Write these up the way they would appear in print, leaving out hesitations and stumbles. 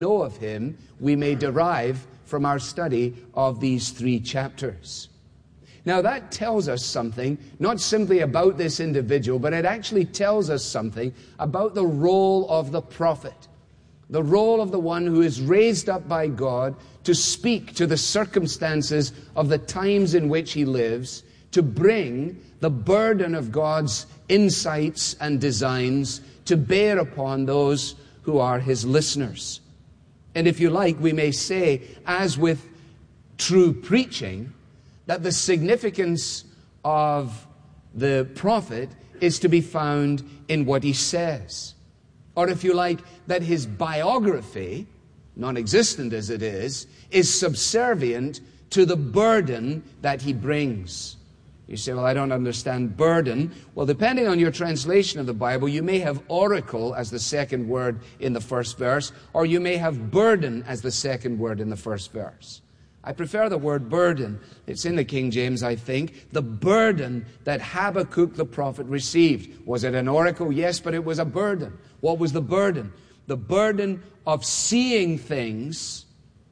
know of him we may derive from our study of these 3 chapters. Now that tells us something, not simply about this individual, but it actually tells us something about the role of the prophet, the role of the one who is raised up by God to speak to the circumstances of the times in which he lives, to bring the burden of God's insights and designs to bear upon those who are his listeners. And if you like, we may say, as with true preaching, that the significance of the prophet is to be found in what he says. Or if you like, that his biography, non-existent as it is subservient to the burden that he brings. You say, well, I don't understand burden. Well, depending on your translation of the Bible, you may have oracle as the second word in the first verse, or you may have burden as the second word in the first verse. I prefer the word burden. It's in the King James, I think. The burden that Habakkuk the prophet received. Was it an oracle? Yes, but it was a burden. What was the burden? The burden of seeing things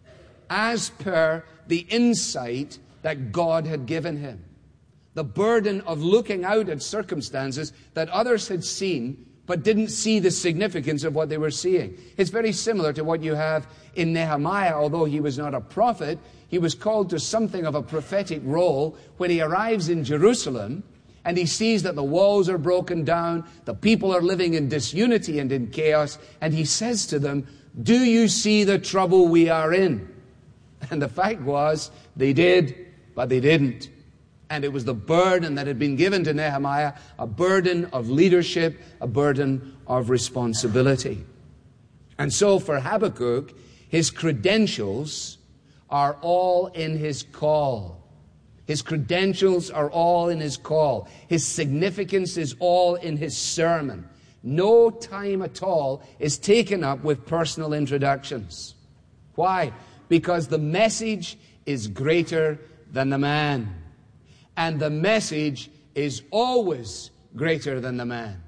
as per the insight that God had given him. The burden of looking out at circumstances that others had seen but didn't see the significance of what they were seeing. It's very similar to what you have in Nehemiah. Although he was not a prophet, he was called to something of a prophetic role when he arrives in Jerusalem and he sees that the walls are broken down, the people are living in disunity and in chaos, and he says to them, "Do you see the trouble we are in?" And the fact was, they did, but they didn't. And it was the burden that had been given to Nehemiah, a burden of leadership, a burden of responsibility. And so for Habakkuk, his credentials are all in his call. His credentials are all in his call. His significance is all in his sermon. No time at all is taken up with personal introductions. Why? Because the message is greater than the man. And the message is always greater than the man.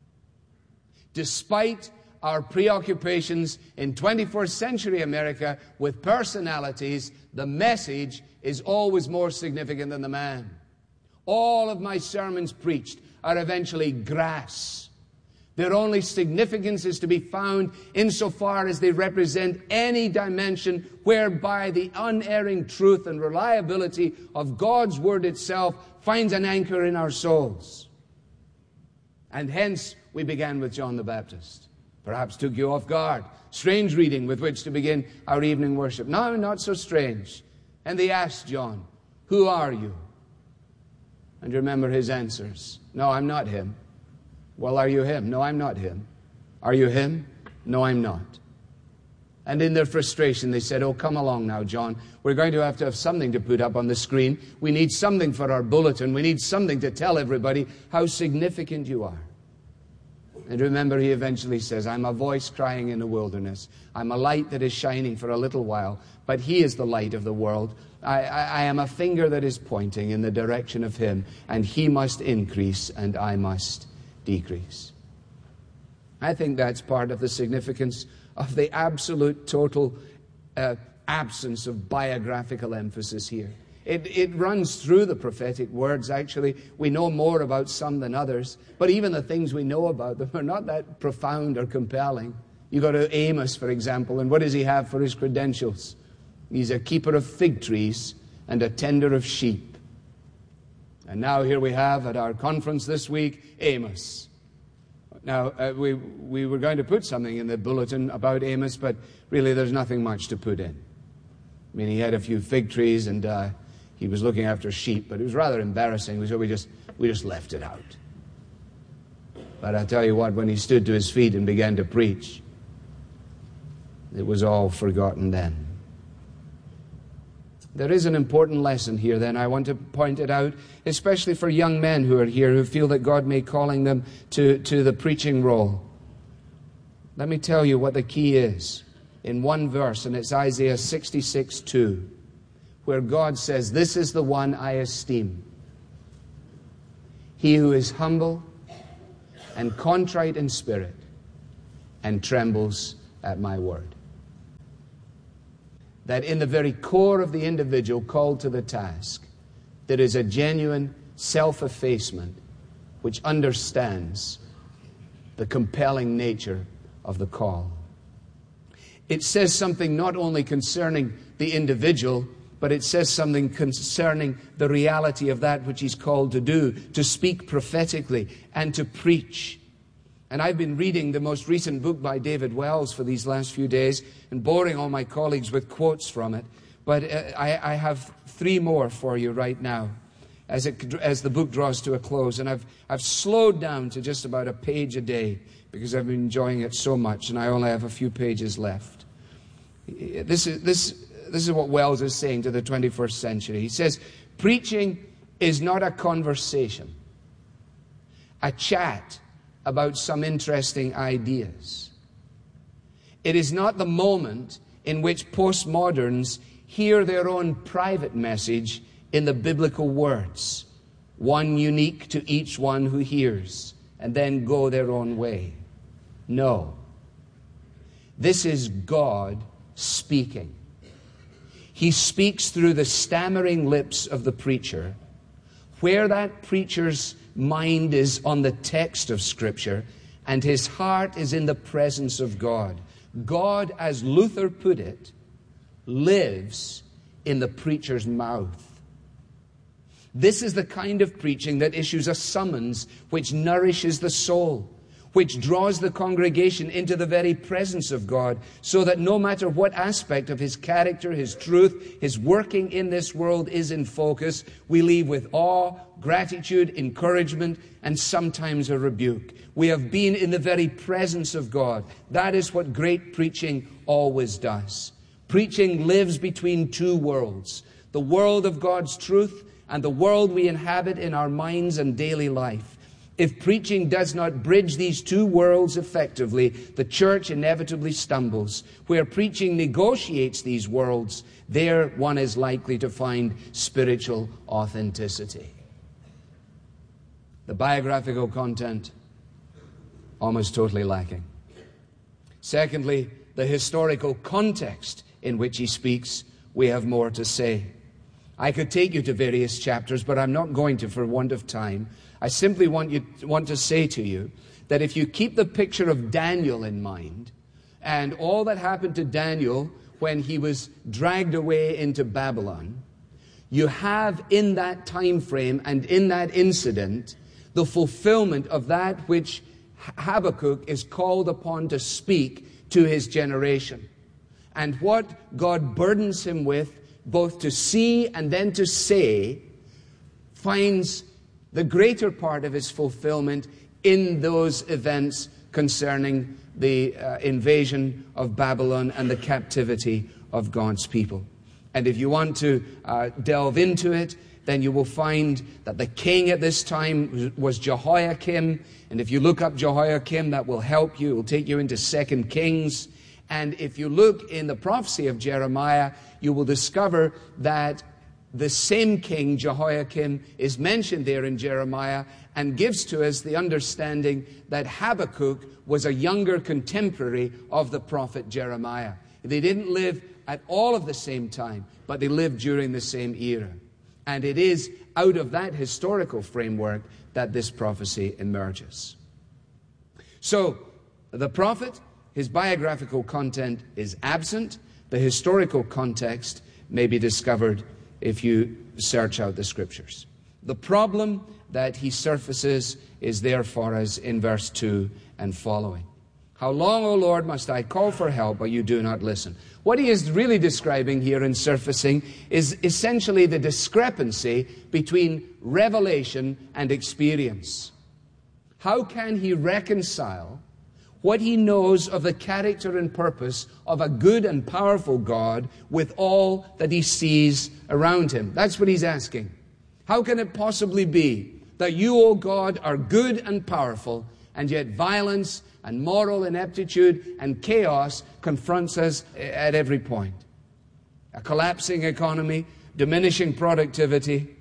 Despite our preoccupations in 21st century America with personalities, the message is always more significant than the man. All of my sermons preached are eventually grass. Their only significance is to be found insofar as they represent any dimension whereby the unerring truth and reliability of God's Word itself finds an anchor in our souls. And hence we began with John the Baptist. Perhaps took you off guard. Strange reading with which to begin our evening worship. No, not so strange. And they asked John, "Who are you?" And remember his answers. "No, I'm not him." "Well, are you him?" "No, I'm not him." "Are you him?" "No, I'm not." And in their frustration, they said, "Oh, come along now, John. We're going to have something to put up on the screen. We need something for our bulletin. We need something to tell everybody how significant you are." And remember, he eventually says, "I'm a voice crying in the wilderness. I'm a light that is shining for a little while, but he is the light of the world. I am a finger that is pointing in the direction of him, and he must increase, and I must decrease." I think that's part of the significance of the absolute total absence of biographical emphasis here. It runs through the prophetic words, actually. We know more about some than others, but even the things we know about them are not that profound or compelling. You go to Amos, for example, and what does he have for his credentials? He's a keeper of fig trees and a tender of sheep. And now here we have at our conference this week, Amos. Now, we were going to put something in the bulletin about Amos, but really there's nothing much to put in. I mean, he had a few fig trees and he was looking after sheep, but it was rather embarrassing, so we just left it out. But I'll tell you what, when he stood to his feet and began to preach, it was all forgotten then. There is an important lesson here then. I want to point it out, especially for young men who are here who feel that God may be calling them to the preaching role. Let me tell you what the key is in one verse, and it's Isaiah 66:2, where God says, "This is the one I esteem, he who is humble and contrite in spirit and trembles at my word." that in the very core of the individual called to the task, there is a genuine self-effacement which understands the compelling nature of the call. It says something not only concerning the individual, but it says something concerning the reality of that which he's called to do, to speak prophetically and to preach. And I've been reading the most recent book by David Wells for these last few days and boring all my colleagues with quotes from it. But I have 3 more for you right now as the book draws to a close. And I've slowed down to just about a page a day because I've been enjoying it so much, and I only have a few pages left. This is what Wells is saying to the 21st century. He says, preaching is not a conversation, a chat about some interesting ideas. It is not the moment in which postmoderns hear their own private message in the biblical words, one unique to each one who hears, and then go their own way. No. This is God speaking. He speaks through the stammering lips of the preacher. Where that preacher's mind is on the text of Scripture and his heart is in the presence of God. God, as Luther put it, lives in the preacher's mouth. This is the kind of preaching that issues a summons which nourishes the soul, which draws the congregation into the very presence of God, so that no matter what aspect of His character, His truth, His working in this world is in focus, we leave with awe, gratitude, encouragement, and sometimes a rebuke. We have been in the very presence of God. That is what great preaching always does. Preaching lives between 2 worlds, the world of God's truth and the world we inhabit in our minds and daily life. If preaching does not bridge these 2 worlds effectively, the church inevitably stumbles. Where preaching negotiates these worlds, there one is likely to find spiritual authenticity. The biographical content, almost totally lacking. Secondly, the historical context in which he speaks, we have more to say. I could take you to various chapters, but I'm not going to for want of time. I simply want to say to you that if you keep the picture of Daniel in mind and all that happened to Daniel when he was dragged away into Babylon, you have in that time frame and in that incident the fulfillment of that which Habakkuk is called upon to speak to his generation. And what God burdens him with, both to see and then to say, finds the greater part of his fulfillment in those events concerning the invasion of Babylon and the captivity of God's people. And if you want to delve into it, then you will find that the king at this time was Jehoiakim. And if you look up Jehoiakim, that will help you. It will take you into 2 Kings. And if you look in the prophecy of Jeremiah, you will discover that the same king, Jehoiakim, is mentioned there in Jeremiah and gives to us the understanding that Habakkuk was a younger contemporary of the prophet Jeremiah. They didn't live at all of the same time, but they lived during the same era. And it is out of that historical framework that this prophecy emerges. So, the prophet, his biographical content is absent. The historical context may be discovered if you search out the Scriptures. The problem that he surfaces is there for us in verse 2 and following. How long, O Lord, must I call for help, but you do not listen? What he is really describing here in surfacing is essentially the discrepancy between revelation and experience. How can he reconcile what he knows of the character and purpose of a good and powerful God with all that he sees around him? That's what he's asking. How can it possibly be that you, O God, are good and powerful, and yet violence and moral ineptitude and chaos confronts us at every point? A collapsing economy, diminishing productivity,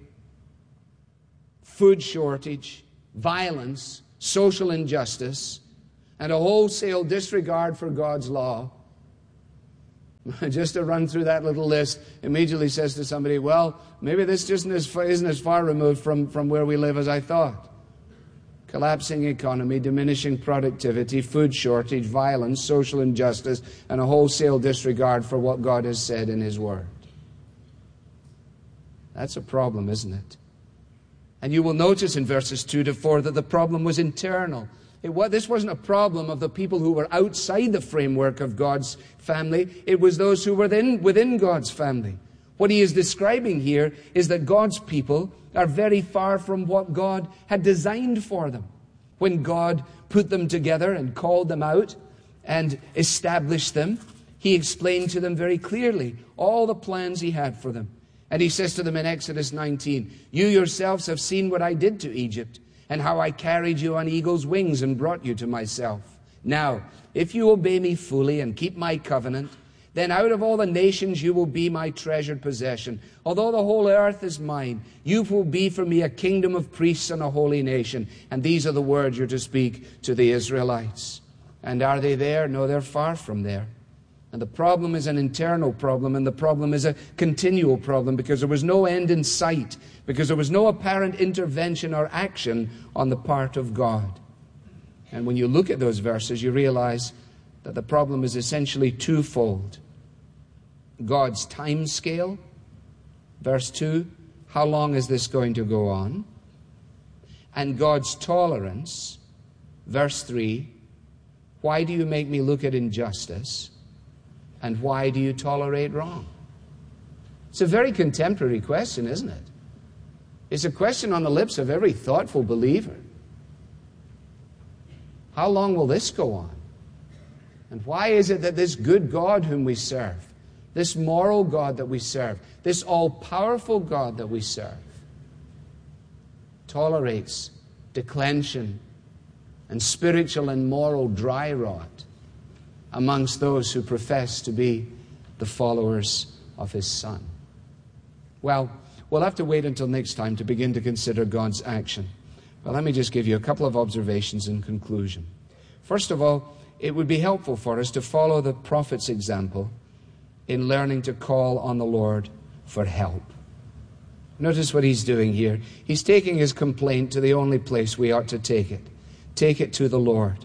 food shortage, violence, social injustice, and a wholesale disregard for God's law. just to run through that little list, immediately says to somebody, well, maybe this just isn't as far removed from where we live as I thought. Collapsing economy, diminishing productivity, food shortage, violence, social injustice, and a wholesale disregard for what God has said in His Word. That's a problem, isn't it? And you will notice in verses 2 to 4 that the problem was internal. This wasn't a problem of the people who were outside the framework of God's family. It was those who were within God's family. What he is describing here is that God's people are very far from what God had designed for them. When God put them together and called them out and established them, He explained to them very clearly all the plans He had for them. And He says to them in Exodus 19, you yourselves have seen what I did to Egypt, and how I carried you on eagle's wings and brought you to myself. Now, if you obey me fully and keep my covenant, then out of all the nations you will be my treasured possession. Although the whole earth is mine, you will be for me a kingdom of priests and a holy nation. And these are the words you're to speak to the Israelites. And are they there? No, they're far from there. And the problem is an internal problem, and the problem is a continual problem, because there was no end in sight, because there was no apparent intervention or action on the part of God. And when you look at those verses, you realize that the problem is essentially twofold. God's time scale, verse 2, how long is this going to go on? And God's tolerance, verse 3, why do you make me look at injustice? And why do you tolerate wrong? It's a very contemporary question, isn't it? It's a question on the lips of every thoughtful believer. How long will this go on? And why is it that this good God whom we serve, this moral God that we serve, this all-powerful God that we serve, tolerates declension and spiritual and moral dry rot amongst those who profess to be the followers of His Son? Well, we'll have to wait until next time to begin to consider God's action. But let me just give you a couple of observations in conclusion. First of all, it would be helpful for us to follow the prophet's example in learning to call on the Lord for help. Notice what he's doing here. He's taking his complaint to the only place we ought to take it. Take it to the Lord.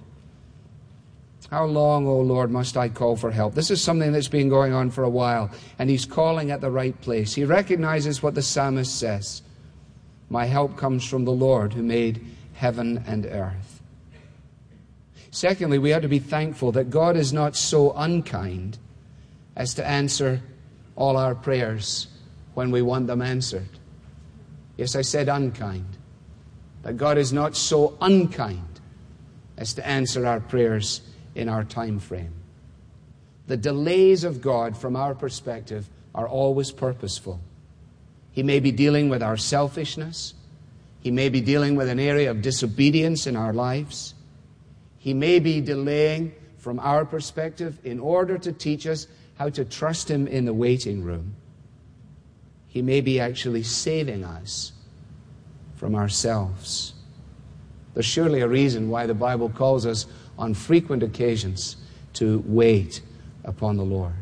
How long, O Lord, must I call for help? This is something that's been going on for a while, and he's calling at the right place. He recognizes what the psalmist says. My help comes from the Lord who made heaven and earth. Secondly, we have to be thankful that God is not so unkind as to answer all our prayers when we want them answered. Yes, I said unkind. That God is not so unkind as to answer our prayers in our time frame. The delays of God from our perspective are always purposeful. He may be dealing with our selfishness. He may be dealing with an area of disobedience in our lives. He may be delaying from our perspective in order to teach us how to trust Him in the waiting room. He may be actually saving us from ourselves. There's surely a reason why the Bible calls us on frequent occasions to wait upon the Lord.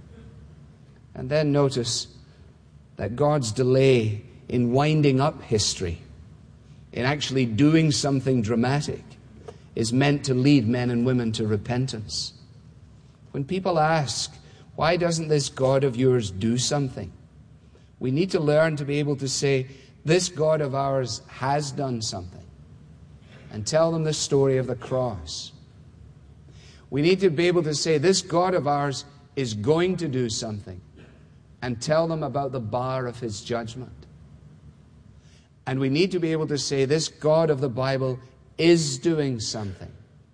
And then notice that God's delay in winding up history, in actually doing something dramatic, is meant to lead men and women to repentance. When people ask, why doesn't this God of yours do something? We need to learn to be able to say, this God of ours has done something, and tell them the story of the cross. We need to be able to say, this God of ours is going to do something, and tell them about the bar of His judgment. And we need to be able to say, this God of the Bible is doing something.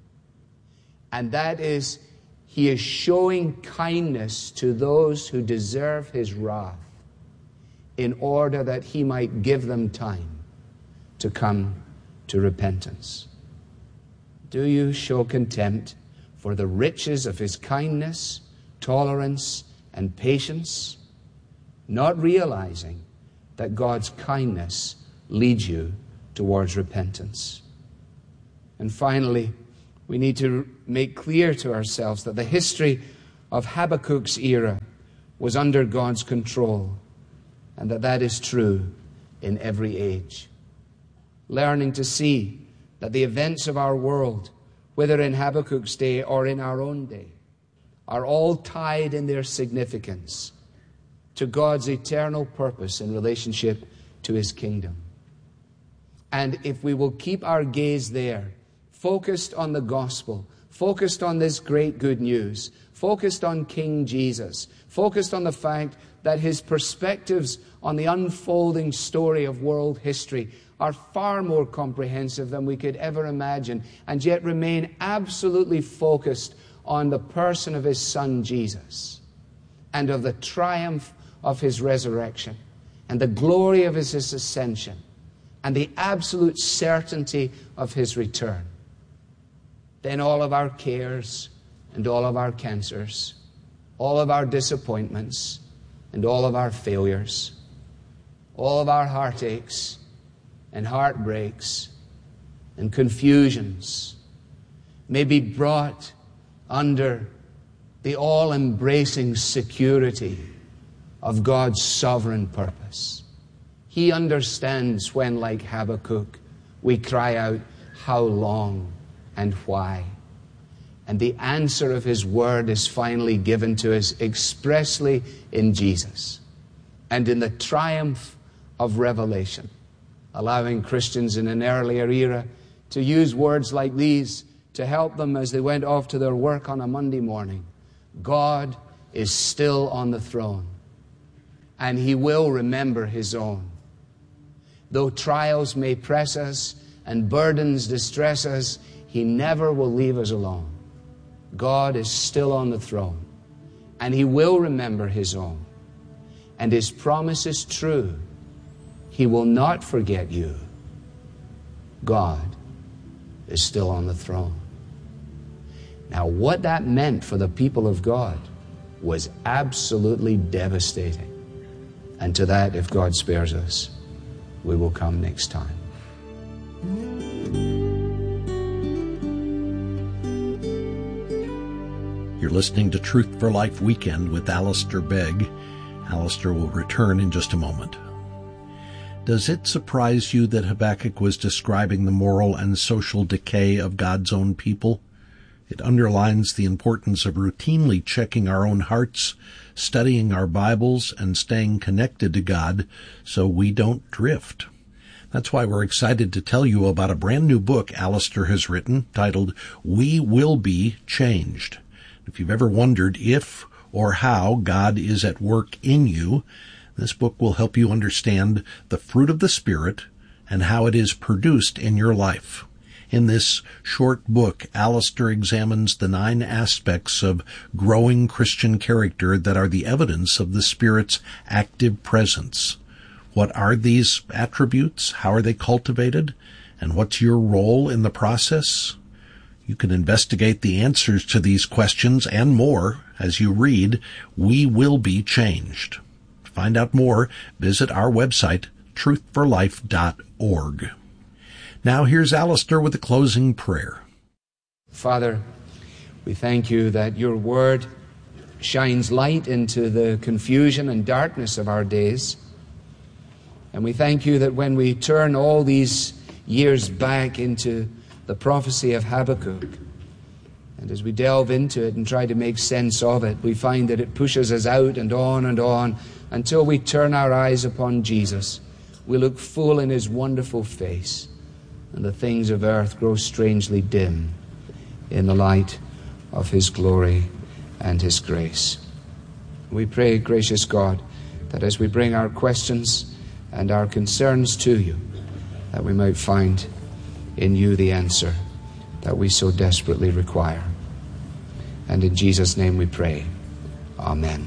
And that is, He is showing kindness to those who deserve His wrath in order that He might give them time to come to repentance. Do you show contempt for the riches of His kindness, tolerance, and patience, not realizing that God's kindness leads you towards repentance? And finally, we need to make clear to ourselves that the history of Habakkuk's era was under God's control, and that is true in every age. Learning to see that the events of our world, whether in Habakkuk's day or in our own day, are all tied in their significance to God's eternal purpose in relationship to His kingdom. And if we will keep our gaze there, focused on the gospel, focused on this great good news, focused on King Jesus, focused on the fact that His perspectives on the unfolding story of world history are far more comprehensive than we could ever imagine, and yet remain absolutely focused on the person of His Son Jesus, and of the triumph of His resurrection, and the glory of His ascension, and the absolute certainty of His return, then all of our cares and all of our cancers, all of our disappointments and all of our failures, all of our heartaches and heartbreaks and confusions may be brought under the all-embracing security of God's sovereign purpose. He understands when, like Habakkuk, we cry out, "How long and why?" And the answer of His word is finally given to us expressly in Jesus and in the triumph of revelation, allowing Christians in an earlier era to use words like these to help them as they went off to their work on a Monday morning. God is still on the throne, and He will remember His own. Though trials may press us and burdens distress us, He never will leave us alone. God is still on the throne, and He will remember His own. And His promise is true. He will not forget you. God is still on the throne. Now, what that meant for the people of God was absolutely devastating. And to that, if God spares us, we will come next time. You're listening to Truth for Life Weekend with Alistair Begg. Alistair will return in just a moment. Does it surprise you that Habakkuk was describing the moral and social decay of God's own people? It underlines the importance of routinely checking our own hearts, studying our Bibles, and staying connected to God so we don't drift. That's why we're excited to tell you about a brand new book Alistair has written titled We Will Be Changed. If you've ever wondered if or how God is at work in you, this book will help you understand the fruit of the Spirit and how it is produced in your life. In this short book, Alistair examines the 9 aspects of growing Christian character that are the evidence of the Spirit's active presence. What are these attributes? How are they cultivated? And what's your role in the process? You can investigate the answers to these questions and more as you read We Will Be Changed. To find out more, visit our website, truthforlife.org. Now here's Alistair with a closing prayer. Father, we thank You that Your Word shines light into the confusion and darkness of our days. And we thank You that when we turn all these years back into the prophecy of Habakkuk, and as we delve into it and try to make sense of it, we find that it pushes us out and on until we turn our eyes upon Jesus. We look full in His wonderful face, and the things of earth grow strangely dim in the light of His glory and His grace. We pray, gracious God, that as we bring our questions and our concerns to You, that we might find in You the answer that we so desperately require. And in Jesus' name we pray. Amen.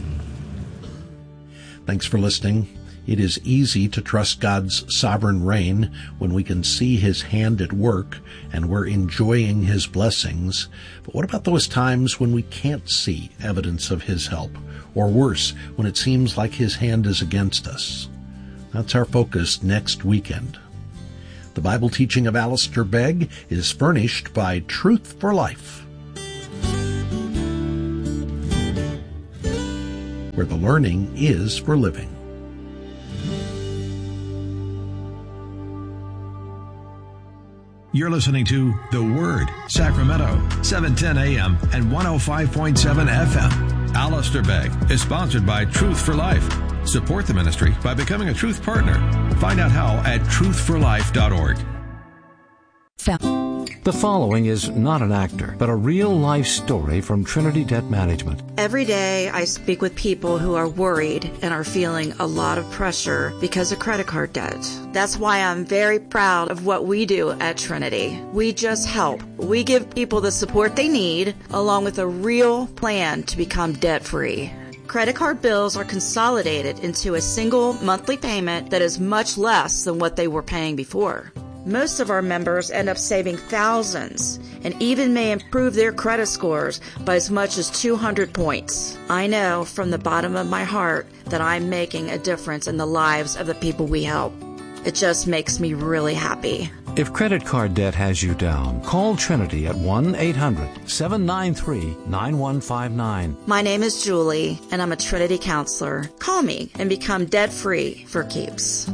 Thanks for listening. It is easy to trust God's sovereign reign when we can see His hand at work and we're enjoying His blessings. But what about those times when we can't see evidence of His help? Or worse, when it seems like His hand is against us? That's our focus next weekend. The Bible teaching of Alistair Begg is furnished by Truth for Life. where the learning is for living. You're listening to The Word, Sacramento, 710 AM and 105.7 FM. Alistair Begg is sponsored by Truth for Life. Support the ministry by becoming a Truth Partner. Find out how at truthforlife.org. The following is not an actor, but a real-life story from Trinity Debt Management. Every day I speak with people who are worried and are feeling a lot of pressure because of credit card debt. That's why I'm very proud of what we do at Trinity. We just help. We give people the support they need, along with a real plan to become debt-free. Credit card bills are consolidated into a single monthly payment that is much less than what they were paying before. Most of our members end up saving thousands and even may improve their credit scores by as much as 200 points. I know from the bottom of my heart that I'm making a difference in the lives of the people we help. It just makes me really happy. If credit card debt has you down, call Trinity at 1-800-793-9159. My name is Julie, and I'm a Trinity counselor. Call me and become debt-free for keeps.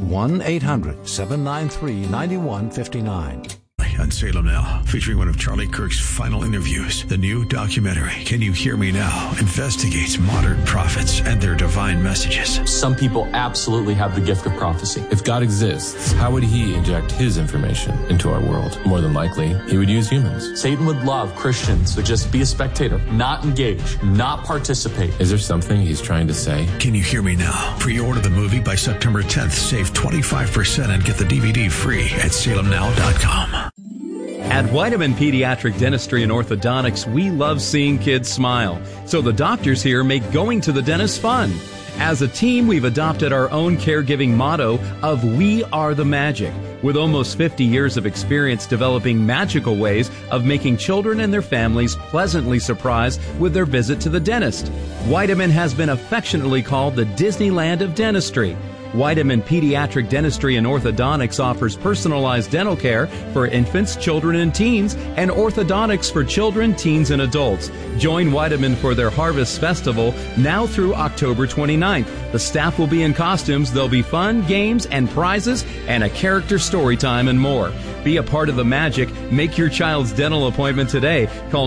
1-800-793-9159. On Salem Now, featuring one of Charlie Kirk's final interviews. The new documentary, Can You Hear Me Now?, investigates modern prophets and their divine messages. Some people absolutely have the gift of prophecy. If God exists, how would he inject his information into our world? More than likely, he would use humans. Satan would love Christians to just be a spectator, not engage, not participate. Is there something he's trying to say? Can You Hear Me Now? Pre-order the movie by September 10th. Save 25% and get the DVD free at salemnow.com. At Whiteman Pediatric Dentistry and Orthodontics, we love seeing kids smile. So the doctors here make going to the dentist fun. As a team, we've adopted our own caregiving motto of We Are the Magic, with almost 50 years of experience developing magical ways of making children and their families pleasantly surprised with their visit to the dentist. Whiteman has been affectionately called the Disneyland of dentistry. Whiteman Pediatric Dentistry and Orthodontics offers personalized dental care for infants, children, and teens, and orthodontics for children, teens, and adults. Join Whiteman for their Harvest Festival now through October 29th. The staff will be in costumes. There'll be fun, games, and prizes, and a character story time and more. Be a part of the magic. Make your child's dental appointment today. Call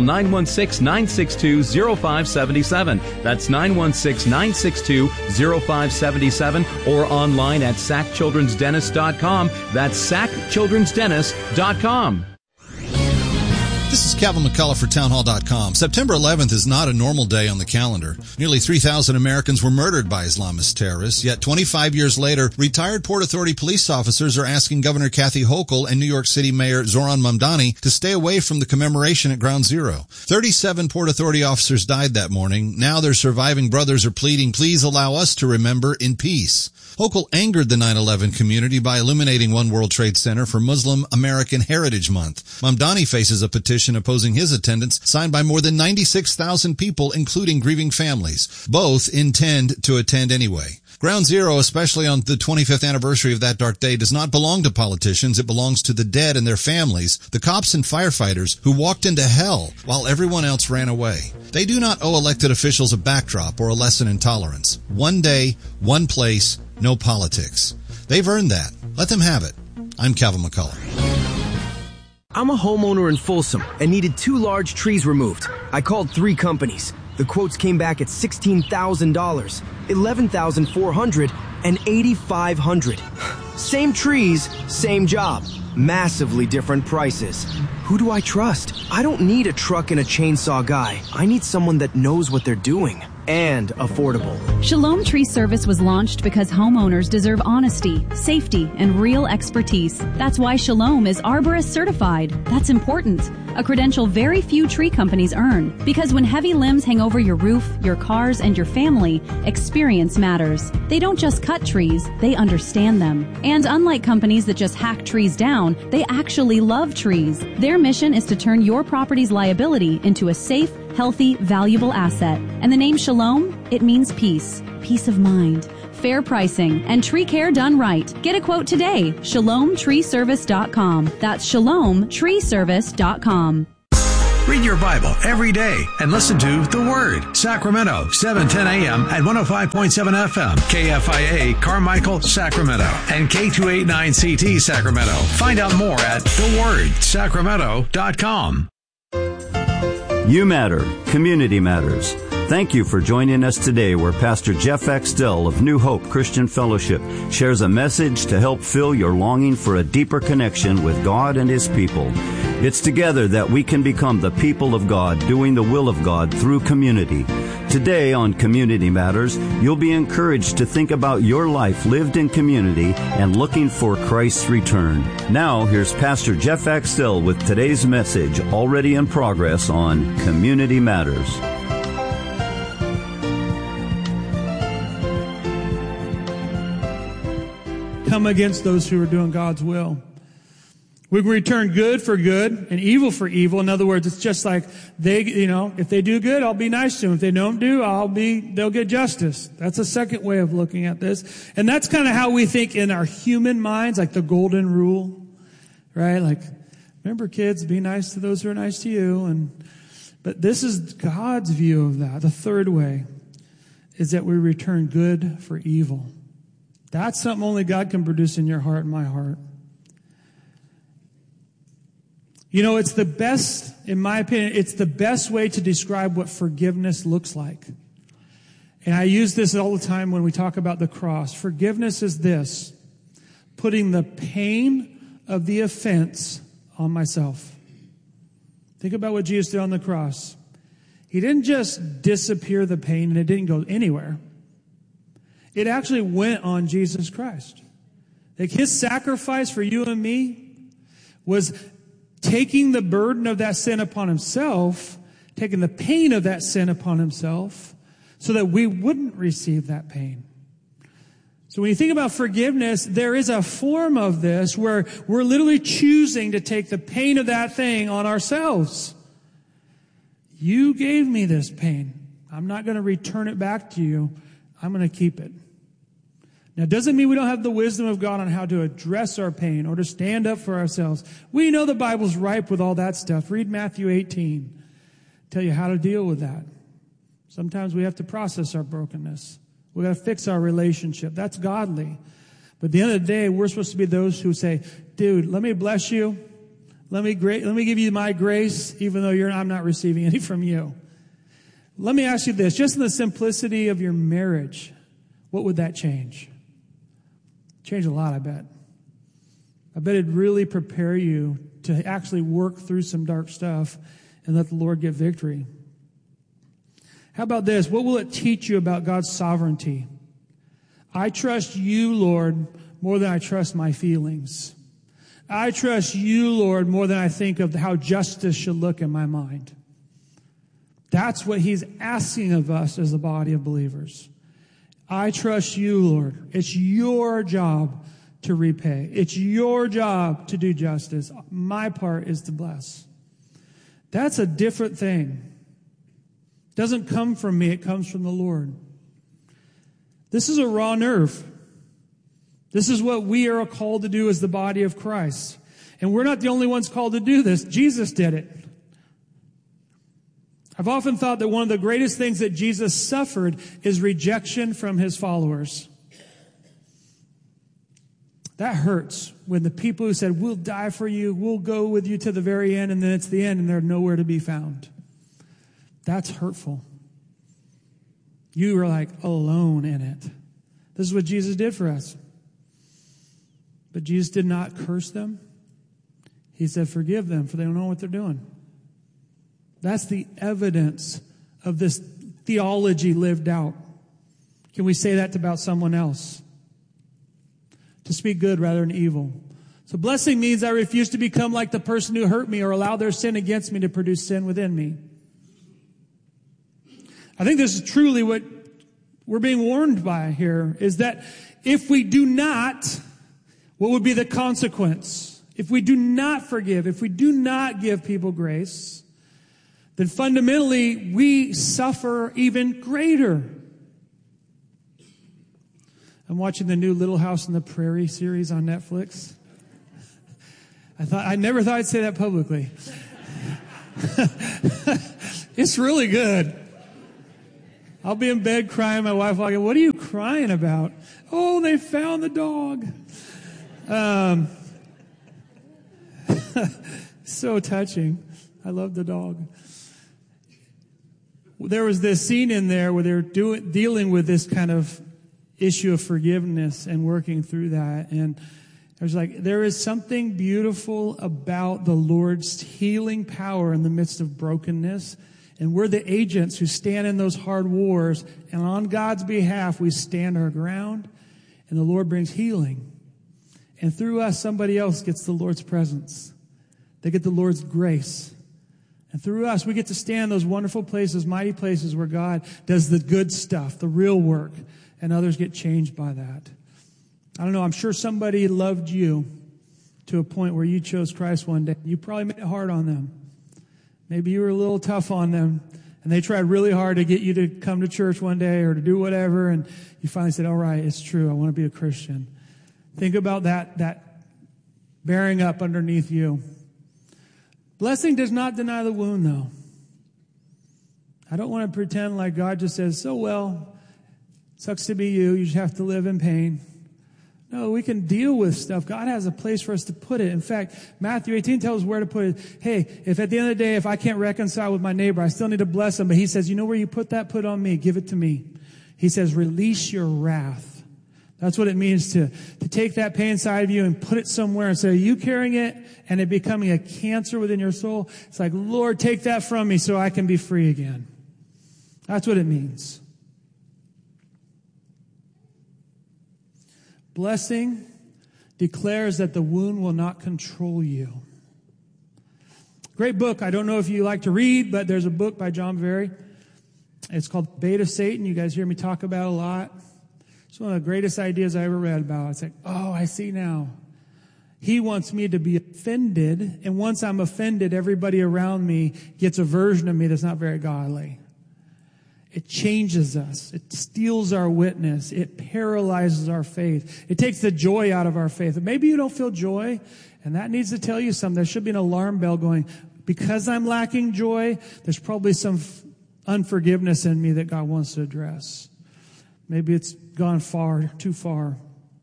916-962-0577. That's 916-962-0577 or online at sackchildrensdentist.com. That's sackchildrensdentist.com. This is Calvin McCullough for townhall.com. September 11th is not a normal day on the calendar. Nearly 3,000 Americans were murdered by Islamist terrorists, yet 25 years later, retired Port Authority police officers are asking Governor Kathy Hochul and New York City Mayor Zoran Mamdani to stay away from the commemoration at Ground Zero. 37 Port Authority officers died that morning. Now their surviving brothers are pleading, please allow us to remember in peace. Hochul angered the 9/11 community by illuminating One World Trade Center for Muslim American Heritage Month. Mamdani faces a petition opposing his attendance signed by more than 96,000 people, including grieving families. Both intend to attend anyway. Ground Zero, especially on the 25th anniversary of that dark day, does not belong to politicians. It belongs to the dead and their families, the cops and firefighters who walked into hell while everyone else ran away. They do not owe elected officials a backdrop or a lesson in tolerance. One day, one place, no politics. They've earned that. Let them have it. I'm Calvin McCullough. I'm a homeowner in Folsom and needed 2 large trees removed. I called 3 companies. The quotes came back at $16,000, $11,400, and $8,500. Same trees, same job. Massively different prices. Who do I trust? I don't need a truck and a chainsaw guy. I need someone that knows what they're doing. And affordable. Shalom Tree Service was launched because homeowners deserve honesty, safety, and real expertise. That's why Shalom is Arborist certified. That's important. A credential very few tree companies earn. Because when heavy limbs hang over your roof, your cars, and your family, experience matters. They don't just cut trees, they understand them. And unlike companies that just hack trees down, they actually love trees. Their mission is to turn your property's liability into a safe, healthy, valuable asset. And the name Shalom, it means peace, peace of mind, fair pricing, and tree care done right. Get a quote today. ShalomTreeService.com. That's ShalomTreeService.com. Read your Bible every day and listen to The Word. Sacramento, 710 a.m. at 105.7 FM. KFIA Carmichael, Sacramento. And K289CT Sacramento. Find out more at thewordsacramento.com. You matter. Community matters. Thank you for joining us today, where Pastor Jeff Axtell of New Hope Christian Fellowship shares a message to help fill your longing for a deeper connection with God and His people. It's together that we can become the people of God, doing the will of God through community. Today on Community Matters, you'll be encouraged to think about your life lived in community and looking for Christ's return. Now, here's Pastor Jeff Axtell with today's message, already in progress, on Community Matters. Come against those who are doing God's will. We can return good for good and evil for evil. In other words, it's just like if they do good, I'll be nice to them. If they don't do, they'll get justice. That's a second way of looking at this. And that's kind of how we think in our human minds, like the golden rule, right? Like, remember kids, be nice to those who are nice to you. But this is God's view of that. The third way is that we return good for evil. That's something only God can produce in your heart and my heart. It's the best, in my opinion, it's the best way to describe what forgiveness looks like. And I use this all the time when we talk about the cross. Forgiveness is this: putting the pain of the offense on myself. Think about what Jesus did on the cross. He didn't just disappear the pain and it didn't go anywhere. It actually went on Jesus Christ. Like His sacrifice for you and me was taking the burden of that sin upon Himself, taking the pain of that sin upon Himself, so that we wouldn't receive that pain. So when you think about forgiveness, there is a form of this where we're literally choosing to take the pain of that thing on ourselves. You gave me this pain. I'm not going to return it back to you. I'm going to keep it. Now, it doesn't mean we don't have the wisdom of God on how to address our pain or to stand up for ourselves. We know the Bible's ripe with all that stuff. Read Matthew 18. Tell you how to deal with that. Sometimes we have to process our brokenness. We got to fix our relationship. That's godly. But at the end of the day, we're supposed to be those who say, dude, let me bless you. Let me give you my grace, even though I'm not receiving any from you. Let me ask you this. Just in the simplicity of your marriage, what would that change? Change a lot, I bet. I bet it'd really prepare you to actually work through some dark stuff and let the Lord get victory. How about this? What will it teach you about God's sovereignty? I trust you, Lord, more than I trust my feelings. I trust you, Lord, more than I think of how justice should look in my mind. That's what He's asking of us as a body of believers. I trust you, Lord. It's your job to repay. It's your job to do justice. My part is to bless. That's a different thing. It doesn't come from me. It comes from the Lord. This is a raw nerve. This is what we are called to do as the body of Christ. And we're not the only ones called to do this. Jesus did it. I've often thought that one of the greatest things that Jesus suffered is rejection from His followers. That hurts when the people who said, we'll die for you, we'll go with you to the very end, and then it's the end and they're nowhere to be found. That's hurtful. You were like alone in it. This is what Jesus did for us. But Jesus did not curse them. He said, forgive them, for they don't know what they're doing. That's the evidence of this theology lived out. Can we say that about someone else? To speak good rather than evil. So blessing means I refuse to become like the person who hurt me or allow their sin against me to produce sin within me. I think this is truly what we're being warned by here, is that if we do not, what would be the consequence? If we do not forgive, if we do not give people grace, then fundamentally we suffer even greater. I'm watching the new Little House on the Prairie series on Netflix. I never thought I'd say that publicly. It's really good. I'll be in bed crying. My wife will go, what are you crying about? Oh, they found the dog. So touching. I love the dog. There was this scene in there where they were dealing with this kind of issue of forgiveness and working through that. And I was like, there is something beautiful about the Lord's healing power in the midst of brokenness. And we're the agents who stand in those hard wars. And on God's behalf, we stand our ground. And the Lord brings healing. And through us, somebody else gets the Lord's presence. They get the Lord's grace. And through us, we get to stand in those wonderful places, mighty places where God does the good stuff, the real work. And others get changed by that. I don't know, I'm sure somebody loved you to a point where you chose Christ one day. You probably made it hard on them. Maybe you were a little tough on them, and they tried really hard to get you to come to church one day or to do whatever, and you finally said, all right, it's true, I want to be a Christian. Think about that bearing up underneath you. Blessing does not deny the wound, though. I don't want to pretend like God just says, so well, sucks to be you, you just have to live in pain. No, we can deal with stuff. God has a place for us to put it. In fact, Matthew 18 tells us where to put it. Hey, if at the end of the day, if I can't reconcile with my neighbor, I still need to bless him. But he says, you know where you put that? Put it on me. Give it to me. He says, release your wrath. That's what it means to take that pain inside of you and put it somewhere. Instead of you carrying it and it becoming a cancer within your soul, it's like, Lord, take that from me so I can be free again. That's what it means. Blessing declares that the wound will not control you. Great book. I don't know if you like to read, but there's a book by John Bevere. It's called Bait of Satan. You guys hear me talk about it a lot. It's one of the greatest ideas I ever read about. It's like, oh, I see now. He wants me to be offended, and once I'm offended, everybody around me gets a version of me that's not very godly. It changes us. It steals our witness. It paralyzes our faith. It takes the joy out of our faith. And maybe you don't feel joy, and that needs to tell you something. There should be an alarm bell going, because I'm lacking joy, there's probably some unforgiveness in me that God wants to address. Maybe it's gone too far.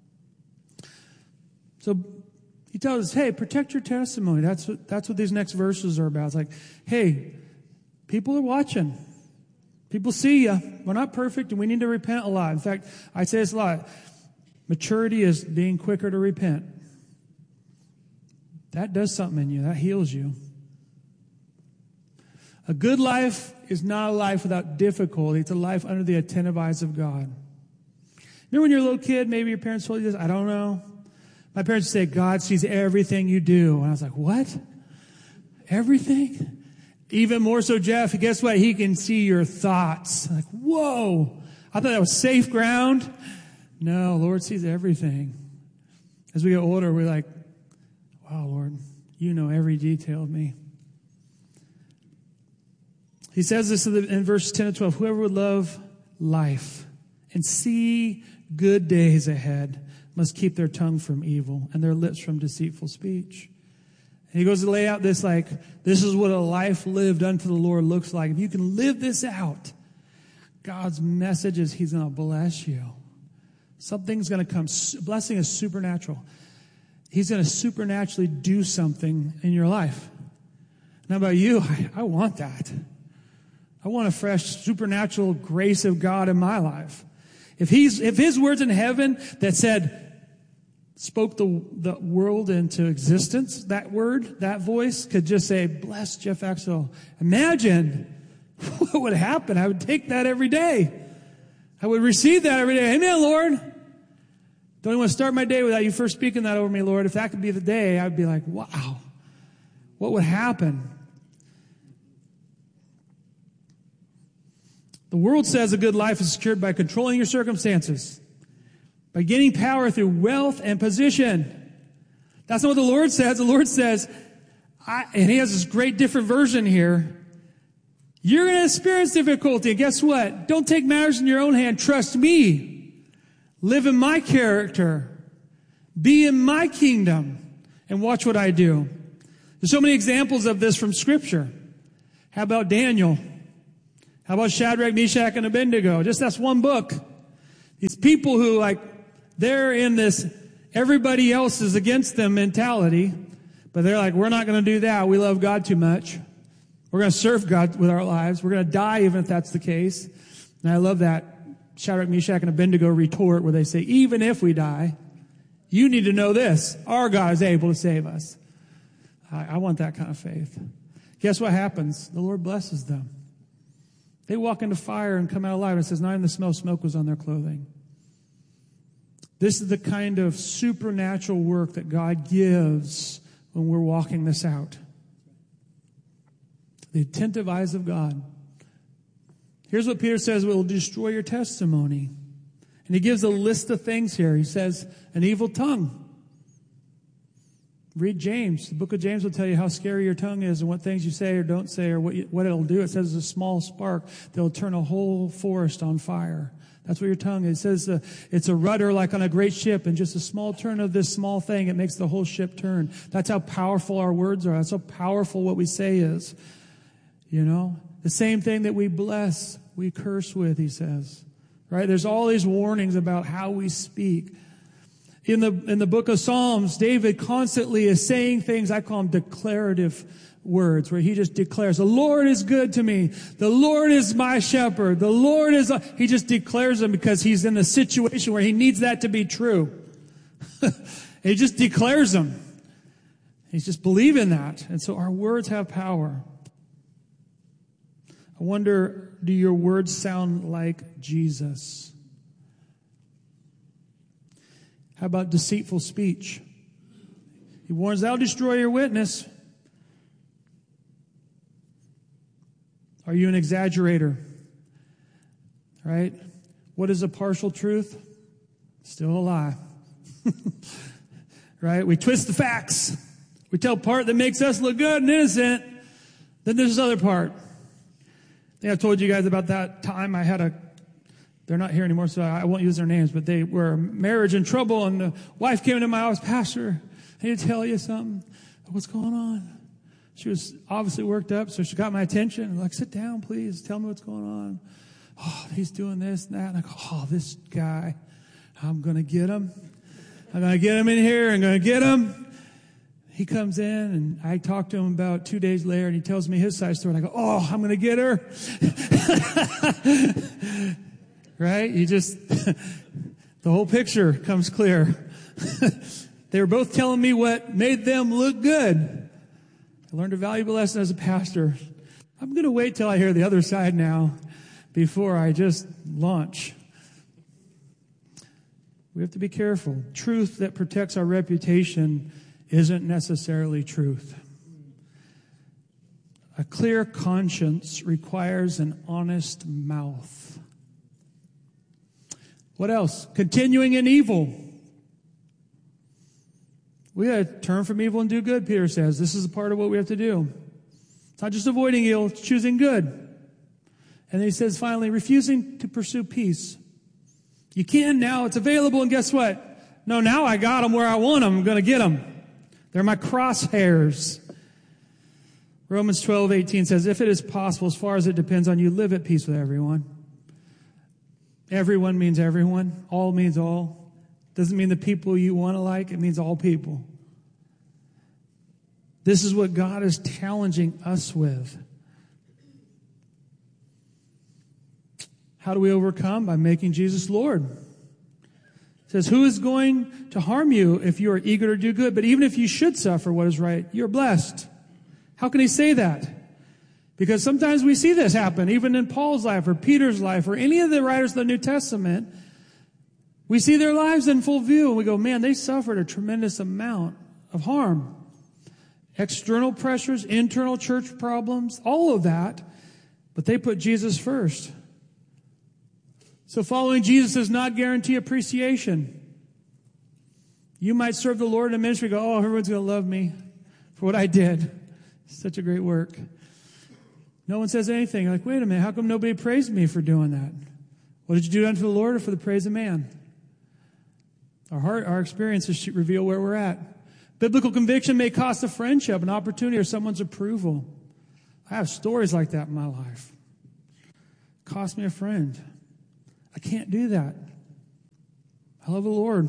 So he tells us, hey, protect your testimony. That's what these next verses are about. It's like, hey, people are watching. People see you. We're not perfect, and we need to repent a lot. In fact, I say this a lot. Maturity is being quicker to repent. That does something in you. That heals you. A good life is not a life without difficulty. It's a life under the attentive eyes of God. Remember when you're a little kid, maybe your parents told you this? I don't know. My parents would say, God sees everything you do. And I was like, what? Everything? Even more so, Jeff, guess what? He can see your thoughts. I'm like, whoa. I thought that was safe ground. No, Lord sees everything. As we get older, we're like, wow, Lord, you know every detail of me. He says this in verse 10 and 12. Whoever would love life and see good days ahead must keep their tongue from evil and their lips from deceitful speech. And he goes to lay out this this is what a life lived unto the Lord looks like. If you can live this out, God's message is he's going to bless you. Something's going to come. Blessing is supernatural. He's going to supernaturally do something in your life. Now about you, I want that. I want a fresh supernatural grace of God in my life. If his words in heaven that spoke the world into existence, that word, that voice could just say, bless Jeff Axtell. Imagine what would happen. I would take that every day. I would receive that every day. Amen, Lord. Don't even want to start my day without you first speaking that over me, Lord. If that could be the day, I'd be like, wow, what would happen? The world says a good life is secured by controlling your circumstances, by gaining power through wealth and position. That's not what the Lord says. The Lord says, and he has this great different version here, you're going to experience difficulty. And guess what? Don't take matters in your own hand. Trust me. Live in my character. Be in my kingdom. And watch what I do. There's so many examples of this from Scripture. How about Daniel? How about Shadrach, Meshach, and Abednego? Just that's one book. These people who, they're in this everybody else is against them mentality, but they're like, we're not going to do that. We love God too much. We're going to serve God with our lives. We're going to die even if that's the case. And I love that Shadrach, Meshach, and Abednego retort where they say, even if we die, you need to know this. Our God is able to save us. I want that kind of faith. Guess what happens? The Lord blesses them. They walk into fire and come out alive. It says, not even the smell of smoke was on their clothing. This is the kind of supernatural work that God gives when we're walking this out. The attentive eyes of God. Here's what Peter says, it will destroy your testimony. And he gives a list of things here. He says, an evil tongue. Read James. The book of James will tell you how scary your tongue is and what things you say or don't say or what it'll do. It says it's a small spark that will turn a whole forest on fire. That's what your tongue is. It says it's a rudder like on a great ship, and just a small turn of this small thing, it makes the whole ship turn. That's how powerful our words are. That's how powerful what we say is. You know? The same thing that we bless, we curse with, he says. Right? There's all these warnings about how we speak. In the book of Psalms, David constantly is saying things, I call them declarative words, where he just declares, the Lord is good to me. The Lord is my shepherd. The Lord is, he just declares them because he's in a situation where he needs that to be true. He just declares them. He's just believing that. And so our words have power. I wonder, do your words sound like Jesus? How about deceitful speech? He warns, thou destroy your witness. Are you an exaggerator? Right? What is a partial truth? Still a lie. Right? We twist the facts. We tell part that makes us look good and innocent. Then there's this other part. I think I told you guys about that time I had they're not here anymore, so I won't use their names, but they were marriage in trouble, and the wife came into my office, Pastor, I need to tell you something. What's going on? She was obviously worked up, so she got my attention. I'm like, sit down, please. Tell me what's going on. Oh, he's doing this and that. And I go, oh, this guy, I'm going to get him. I'm going to get him in here. I'm going to get him. He comes in, and I talk to him about 2 days later, and he tells me his side story. And I go, oh, I'm going to get her. Right? You just, the whole picture comes clear. They were both telling me what made them look good. I learned a valuable lesson as a pastor. I'm going to wait till I hear the other side now before I just launch. We have to be careful. Truth that protects our reputation isn't necessarily truth. A clear conscience requires an honest mouth. What else? Continuing in evil. We got to turn from evil and do good, Peter says. This is a part of what we have to do. It's not just avoiding evil, it's choosing good. And then he says finally, refusing to pursue peace. You can now, it's available, and guess what? No, now I got them where I want them. I'm going to get them. They're my crosshairs. Romans 12:18 says, if it is possible, as far as it depends on you, live at peace with everyone. Everyone means everyone. All means all. Doesn't mean the people you want to like. It means all people. This is what God is challenging us with. How do we overcome? By making Jesus Lord. It says, who is going to harm you if you are eager to do good? But even if you should suffer what is right, you're blessed. How can he say that? Because sometimes we see this happen, even in Paul's life or Peter's life or any of the writers of the New Testament. We see their lives in full view and we go, man, they suffered a tremendous amount of harm. External pressures, internal church problems, all of that. But they put Jesus first. So following Jesus does not guarantee appreciation. You might serve the Lord in a ministry and go, oh, everyone's going to love me for what I did. Such a great work. No one says anything. You're like, wait a minute, how come nobody praised me for doing that? What did you do unto the Lord or for the praise of man? Our heart, our experiences should reveal where we're at. Biblical conviction may cost a friendship, an opportunity, or someone's approval. I have stories like that in my life. It cost me a friend. I can't do that. I love the Lord.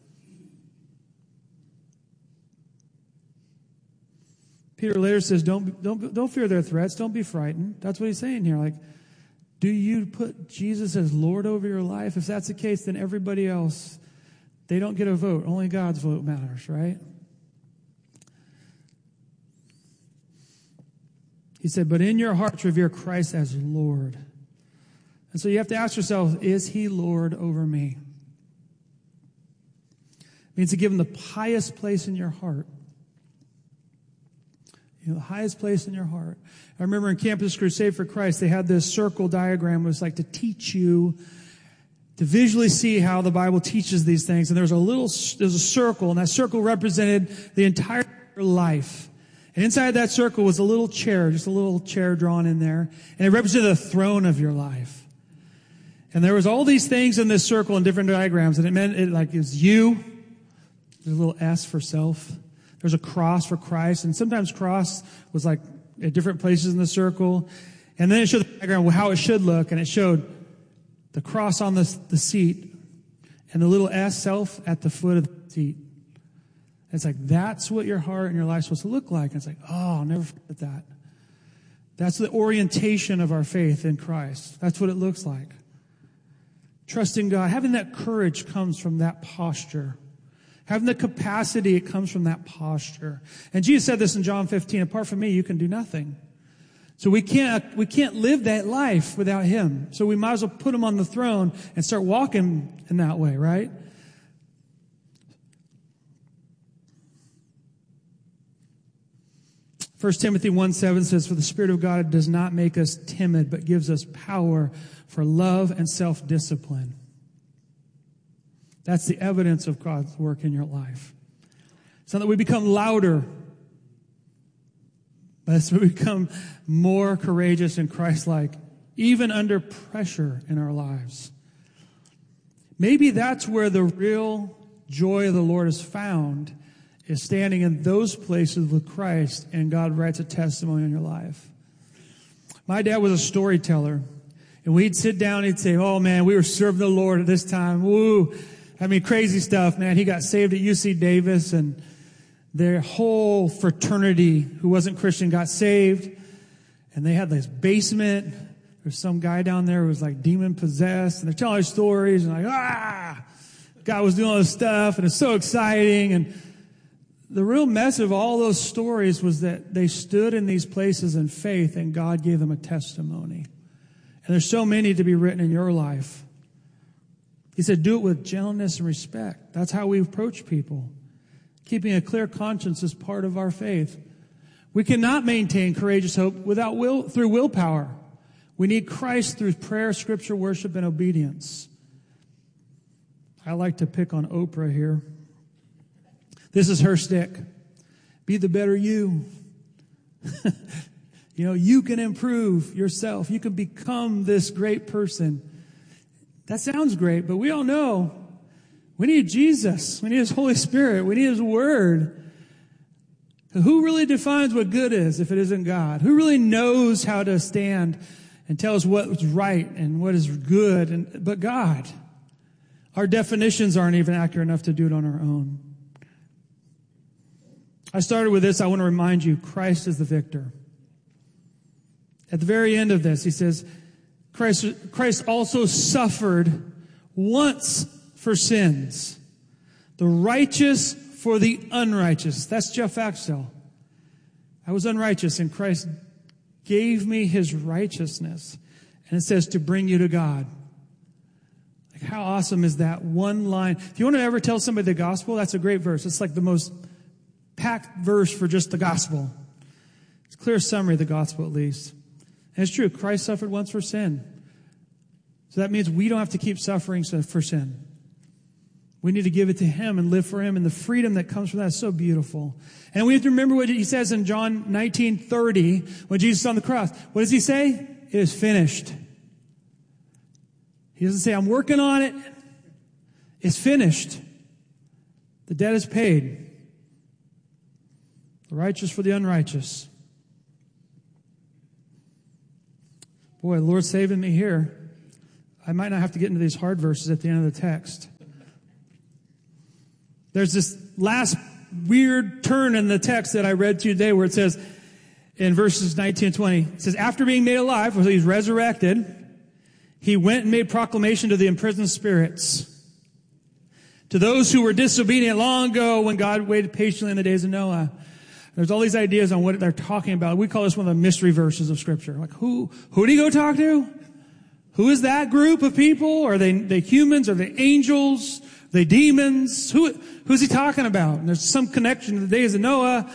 Peter later says, don't fear their threats. Don't be frightened. That's what he's saying here. Like, do you put Jesus as Lord over your life? If that's the case, then everybody else, they don't get a vote. Only God's vote matters, right? He said, but in your hearts revere Christ as Lord. And so you have to ask yourself, is he Lord over me? It means to give him the highest place in your heart. You know, the highest place in your heart. I remember in Campus Crusade for Christ, they had this circle diagram. It was like to teach you to visually see how the Bible teaches these things. And there's a circle, and that circle represented the entire life. And inside that circle was a little chair, just a little chair drawn in there. And it represented the throne of your life. And there was all these things in this circle in different diagrams. And it meant it was you. There's a little S for self. There's a cross for Christ. And sometimes cross was like at different places in the circle. And then it showed the diagram how it should look. And it showed the cross on the seat and the little S, self, at the foot of the seat. It's like, that's what your heart and your life is supposed to look like. And it's like, oh, I'll never forget that. That's the orientation of our faith in Christ. That's what it looks like. Trusting God, having that courage comes from that posture. Having the capacity, it comes from that posture. And Jesus said this in John 15, apart from me, you can do nothing. So we can't live that life without him. So we might as well put him on the throne and start walking in that way, right? 1 Timothy 1:7 says, for the Spirit of God does not make us timid, but gives us power for love and self-discipline. That's the evidence of God's work in your life. It's not that we become louder, but it's that we become more courageous and Christ-like, even under pressure in our lives. Maybe that's where the real joy of the Lord is found, is standing in those places with Christ, and God writes a testimony in your life. My dad was a storyteller, and we'd sit down and he'd say, oh man, we were serving the Lord at this time. Woo! I mean, crazy stuff, man. He got saved at UC Davis, and their whole fraternity who wasn't Christian got saved, and they had this basement. There's some guy down there who was like demon possessed, and they're telling us stories, and God was doing all this stuff, and it's so exciting. And the real message of all those stories was that they stood in these places in faith, and God gave them a testimony. And there's so many to be written in your life. He said, do it with gentleness and respect. That's how we approach people. Keeping a clear conscience is part of our faith. We cannot maintain courageous hope through willpower. We need Christ through prayer, scripture, worship, and obedience. I like to pick on Oprah here. This is her stick. Be the better you. You know, you can improve yourself. You can become this great person. That sounds great, but we all know we need Jesus. We need His Holy Spirit. We need His Word. Who really defines what good is if it isn't God? Who really knows how to stand and tell us what's right and what is good? But God. Our definitions aren't even accurate enough to do it on our own. I started with this. I want to remind you, Christ is the victor. At the very end of this, he says, Christ also suffered once for sins, the righteous for the unrighteous. That's Jeff Axtell. I was unrighteous, and Christ gave me His righteousness. And it says to bring you to God. Like, how awesome is that one line? If you want to ever tell somebody the gospel, that's a great verse. It's like the most packed verse for just the gospel. It's a clear summary of the gospel, at least. And it's true. Christ suffered once for sin. So that means we don't have to keep suffering for sin. We need to give it to Him and live for Him. And the freedom that comes from that is so beautiful. And we have to remember what He says in John 19:30 when Jesus is on the cross. What does He say? It is finished. He doesn't say, I'm working on it. It's finished. The debt is paid. The righteous for the unrighteous. Boy, the Lord's saving me here. I might not have to get into these hard verses at the end of the text. There's this last weird turn in the text that I read to you today where it says, in verses 19 and 20, it says, after being made alive, so he's resurrected, he went and made proclamation to the imprisoned spirits, to those who were disobedient long ago when God waited patiently in the days of Noah. There's all these ideas on what they're talking about. We call this one of the mystery verses of Scripture. Like, who did he go talk to? Who is that group of people? Are they humans? Are they angels? Are they demons? Who's he talking about? And there's some connection to the days of Noah.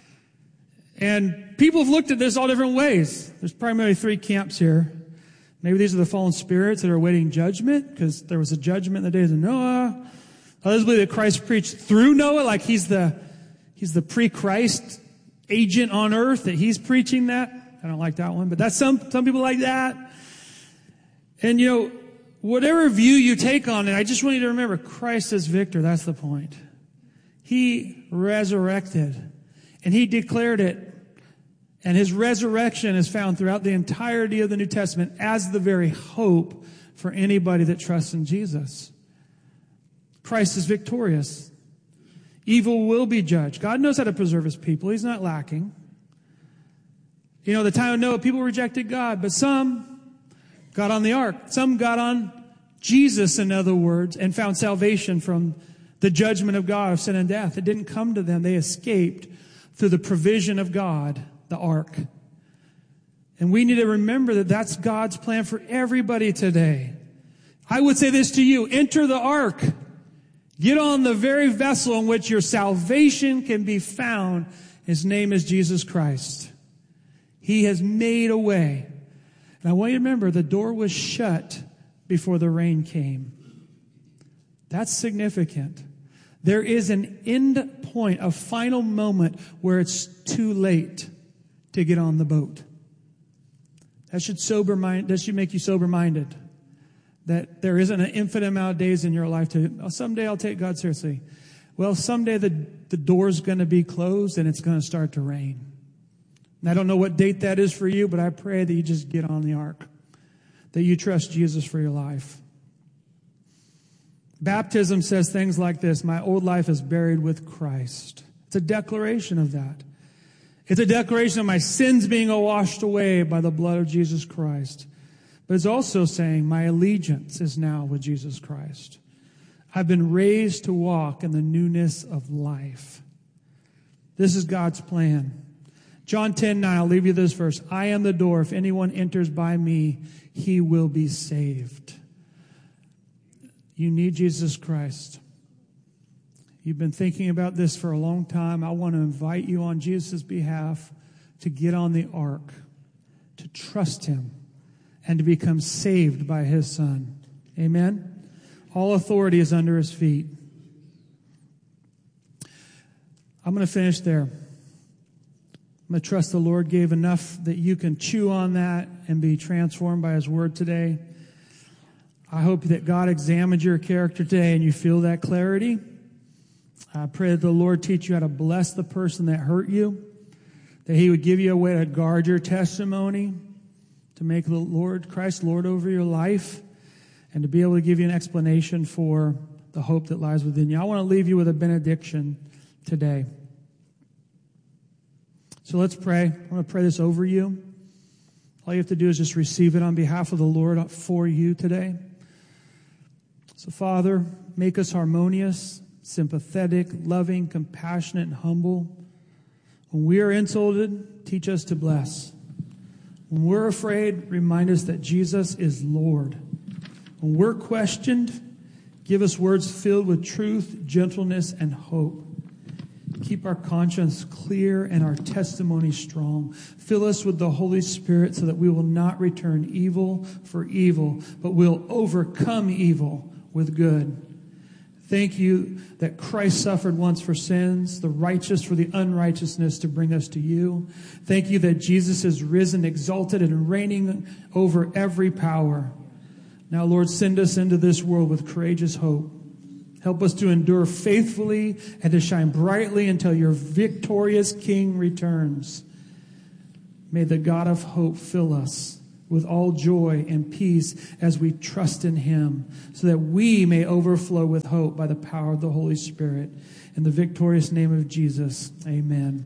And people have looked at this all different ways. There's primarily three camps here. Maybe these are the fallen spirits that are awaiting judgment, because there was a judgment in the days of Noah. Others believe that Christ preached through Noah, like he's the pre-Christ agent on earth, that he's preaching that. I don't like that one, but that's some people like that. And whatever view you take on it, I just want you to remember, Christ is victor. That's the point. He resurrected, and he declared it. And his resurrection is found throughout the entirety of the New Testament as the very hope for anybody that trusts in Jesus. Christ is victorious. Evil will be judged. God knows how to preserve his people. He's not lacking. The time of Noah, people rejected God, but some got on the ark. Some got on Jesus, in other words, and found salvation from the judgment of God of sin and death. It didn't come to them. They escaped through the provision of God, the ark. And we need to remember that that's God's plan for everybody today. I would say this to you: enter the ark. Get on the very vessel in which your salvation can be found. His name is Jesus Christ. He has made a way. And I want you to remember, the door was shut before the rain came. That's significant. There is an end point, a final moment where it's too late to get on the boat. That should make you sober-minded. That there isn't an infinite amount of days in your life someday I'll take God seriously. Well, someday the door's going to be closed and it's going to start to rain. And I don't know what date that is for you, but I pray that you just get on the ark. That you trust Jesus for your life. Baptism says things like this: my old life is buried with Christ. It's a declaration of that. It's a declaration of my sins being washed away by the blood of Jesus Christ. But it's also saying my allegiance is now with Jesus Christ. I've been raised to walk in the newness of life. This is God's plan. John 10:9, I'll leave you this verse. I am the door. If anyone enters by me, he will be saved. You need Jesus Christ. You've been thinking about this for a long time. I want to invite you on Jesus' behalf to get on the ark, to trust him, and to become saved by his Son. Amen? All authority is under his feet. I'm going to finish there. I'm going to trust the Lord gave enough that you can chew on that and be transformed by his word today. I hope that God examined your character today and you feel that clarity. I pray that the Lord teach you how to bless the person that hurt you, that he would give you a way to guard your testimony, to make the Lord Christ Lord over your life, and to be able to give you an explanation for the hope that lies within you. I want to leave you with a benediction today. So let's pray. I want to pray this over you. All you have to do is just receive it on behalf of the Lord for you today. So Father, make us harmonious, sympathetic, loving, compassionate, and humble. When we are insulted, teach us to bless. When we're afraid, remind us that Jesus is Lord. When we're questioned, give us words filled with truth, gentleness, and hope. Keep our conscience clear and our testimony strong. Fill us with the Holy Spirit so that we will not return evil for evil, but will overcome evil with good. Thank you that Christ suffered once for sins, the righteous for the unrighteousness, to bring us to you. Thank you that Jesus is risen, exalted, and reigning over every power. Now, Lord, send us into this world with courageous hope. Help us to endure faithfully and to shine brightly until your victorious King returns. May the God of hope fill us with all joy and peace as we trust in him, so that we may overflow with hope by the power of the Holy Spirit. In the victorious name of Jesus, amen.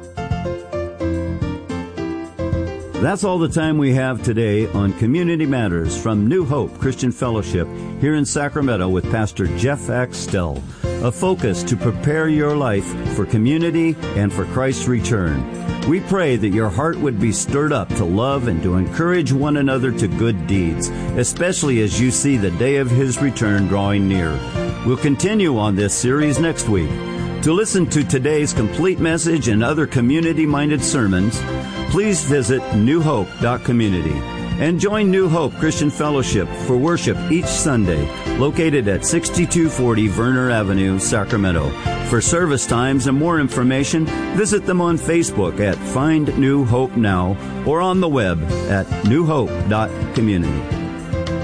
That's all the time we have today on Community Matters from New Hope Christian Fellowship here in Sacramento with Pastor Jeff Axtell, a focus to prepare your life for community and for Christ's return. We pray that your heart would be stirred up to love and to encourage one another to good deeds, especially as you see the day of his return drawing near. We'll continue on this series next week. To listen to today's complete message and other community-minded sermons, please visit newhope.community and join New Hope Christian Fellowship for worship each Sunday, located at 6240 Verner Avenue, Sacramento. For service times and more information, visit them on Facebook at Find New Hope Now or on the web at newhope.community.